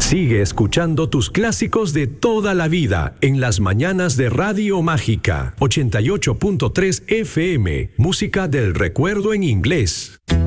Sigue escuchando tus clásicos de toda la vida en las mañanas de Radio Mágica 88.3 FM, música del recuerdo en inglés.